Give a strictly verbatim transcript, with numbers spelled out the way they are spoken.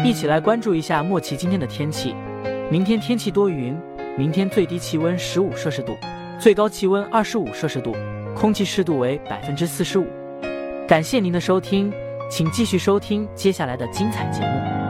一起来关注一下莫奇今天的天气。明天天气多云，明天最低气温十五摄氏度，最高气温二十五摄氏度，空气湿度为百分之四十五。感谢您的收听，请继续收听接下来的精彩节目。